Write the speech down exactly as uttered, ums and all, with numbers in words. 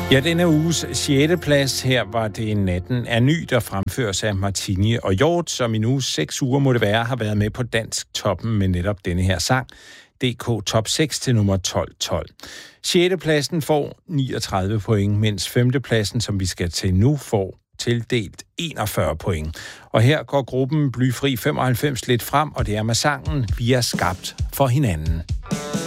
Ja, denne uges sjette plads her var det Natten er ny, der fremføres af Martini og Hjort, som i nu seks uger må det være, har været med på dansk toppen med netop denne her sang. D K Top seks til nummer tolv tolv. sjette pladsen får niogtredive point, mens femte pladsen, som vi skal til nu, får tildelt enogfyrre point. Og her går gruppen Blyfri femoghalvfems lidt frem, og det er med sangen Vi er skabt for hinanden.